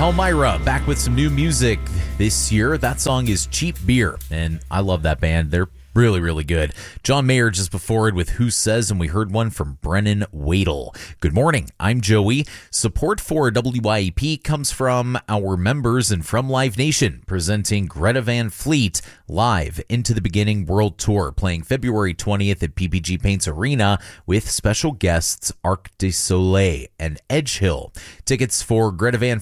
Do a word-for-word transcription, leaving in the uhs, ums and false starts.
Palmyra back with some new music this year. That song is Cheap Beer, and I love that band. They're really, really good. John Mayer just before it with Who Says, and we heard one from Brennan Wadle. Good morning. I'm Joey. Support for W I E P comes from our members and from Live Nation, presenting Greta Van Fleet live Into the Beginning World Tour, playing February twentieth at P P G Paints Arena with special guests Arc de Soleil and Edge Hill. Tickets for Greta Van